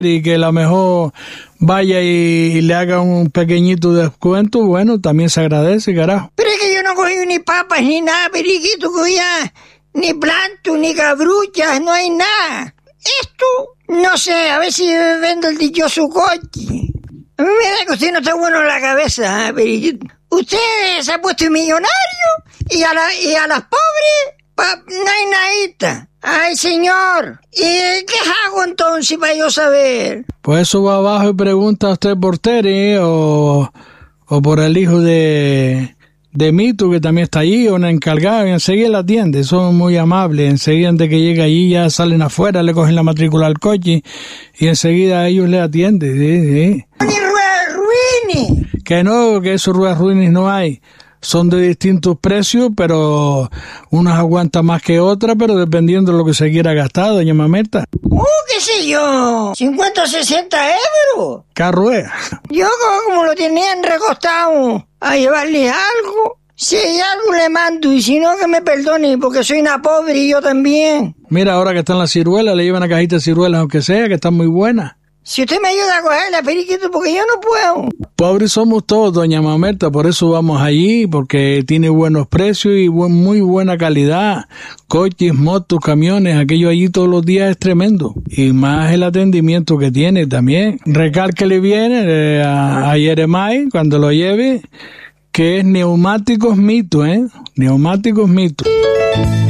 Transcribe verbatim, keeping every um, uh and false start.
y que a lo mejor vaya y, y le haga un pequeñito descuento, bueno, también se agradece, carajo. Pero es que yo no cogí ni papas ni nada, periquito, cogía ni planto, ni cabruchas, no hay nada. Esto, no sé, a ver si vendo el dichoso coche. A mí me da que usted no está bueno en la cabeza, ¿eh, periquito? Usted se ha puesto millonario y a, la, y a las pobres pa, no hay nadita. Ay, señor, ¿y qué hago entonces para yo saber? Pues eso va abajo y pregunta a usted por Tere o, o por el hijo de, de Mito, que también está allí, o una encargada, y enseguida la atiende. Son muy amables. Enseguida de que llega allí ya salen afuera, le cogen la matrícula al coche y enseguida ellos le atienden. Sí, sí. ¡Ni ruedas ruines! Que no, que esos ruedas ruines no hay. Son de distintos precios, pero unas aguantan más que otras, pero dependiendo de lo que se quiera gastar, doña Mamerta. ¡Oh, qué sé yo! ¿cincuenta o sesenta euros? Carruea. Yo como lo tenían recostado a llevarle algo, si hay algo le mando, y si no que me perdone, porque soy una pobre y yo también. Mira, ahora que están las ciruelas, le llevan una cajita de ciruelas, aunque sea, que están muy buenas. Si usted me ayuda a cogerla, periquito, porque yo no puedo. Pobres somos todos, doña Mamerta, por eso vamos allí, porque tiene buenos precios y buen, muy buena calidad. Coches, motos, camiones, aquello allí todos los días es tremendo. Y más el atendimiento que tiene también. Recálquele bien eh, a, a Yeremay cuando lo lleve, que es Neumáticos Mito, ¿eh? Neumáticos Mito.